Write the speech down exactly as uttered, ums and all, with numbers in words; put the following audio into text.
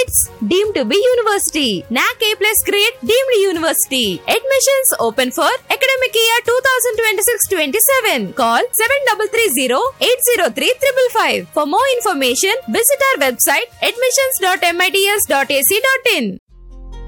MITS deemed to be university. N A C A plus grade deemed university. Admissions open for academic year twenty twenty-six twenty-seven. Call seven three three zero eight zero three five five. For more information, visit our website admissions dot mits dot a c dot in.